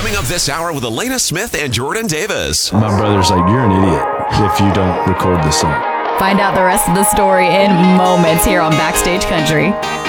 Coming up this hour with Elena Smith and Jordan Davis. My brother's like, you're an idiot if you don't record this song. Find out the rest of the story in moments here on Backstage Country.